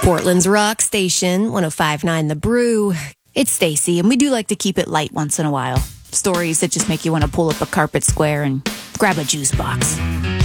Portland's Rock Station, 105.9 The Brew. It's Stacy, and we do like to keep it light once in a while. Stories that just make you want to pull up a carpet square and grab a juice box.